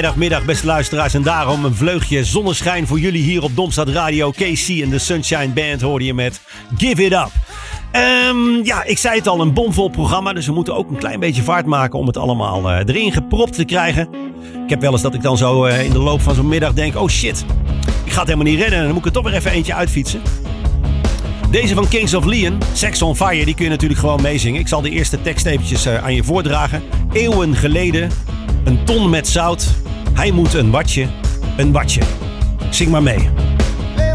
vrijdagmiddag, beste luisteraars. En daarom een vleugje zonneschijn voor jullie hier op Domstad Radio. KC en de Sunshine Band hoorde je met Give It Up. Ik zei het al, een bomvol programma. Dus we moeten ook een klein beetje vaart maken om het allemaal erin gepropt te krijgen. Ik heb wel eens dat ik dan zo in de loop van zo'n middag denk... Oh shit, ik ga het helemaal niet redden. En dan moet ik er toch weer even eentje uitfietsen. Deze van Kings of Leon, Sex on Fire, die kun je natuurlijk gewoon meezingen. Ik zal de eerste tekst eventjes aan je voordragen. Eeuwen geleden, een ton met zout. Hij moet een watje. Zing maar mee.